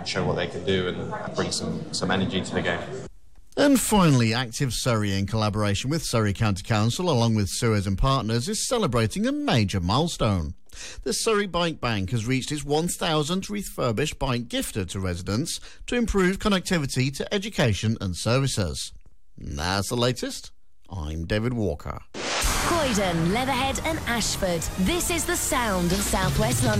and show what they can do and bring some energy to the game. And finally, Active Surrey, in collaboration with Surrey County Council, along with Suez and Partners, is celebrating a major milestone. The Surrey Bike Bank has reached its 1,000th refurbished bike gifted to residents to improve connectivity to education and services. That's the latest. I'm David Walker. Croydon, Leatherhead and Ashford. This is the sound of South West London.